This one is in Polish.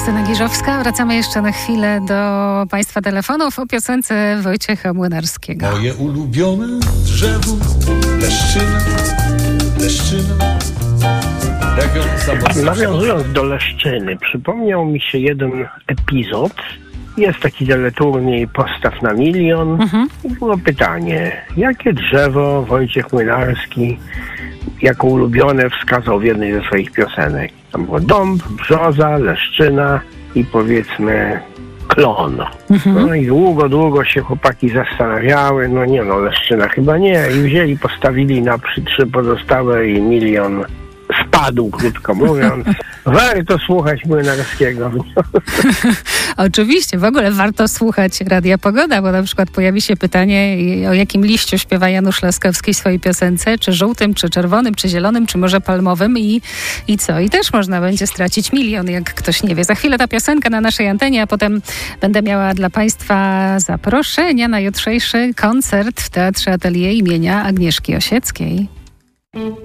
Justyna Giżowska. Wracamy jeszcze na chwilę do Państwa telefonów o piosence Wojciecha Młynarskiego. Moje ulubione drzewo, leszczyna, leszczyna. Nawiązując do Leszczyny, przypomniał mi się jeden epizod. Jest taki teleturniej Postaw na milion. I było pytanie, jakie drzewo Wojciech Młynarski jako ulubione wskazał w jednej ze swoich piosenek. Tam było dąb, brzoza, leszczyna i powiedzmy klon. No i długo się chłopaki zastanawiały, leszczyna chyba nie. I wzięli, postawili na 3 pozostałe i milion spadł, krótko mówiąc. Warto słuchać Młynarskiego. Oczywiście, w ogóle warto słuchać Radia Pogoda, bo na przykład pojawi się pytanie, o jakim liściu śpiewa Janusz Laskowski w swojej piosence, czy żółtym, czy czerwonym, czy zielonym, czy może palmowym i co? I też można będzie stracić milion, jak ktoś nie wie. Za chwilę ta piosenka na naszej antenie, a potem będę miała dla Państwa zaproszenia na jutrzejszy koncert w Teatrze Atelier imienia Agnieszki Osieckiej.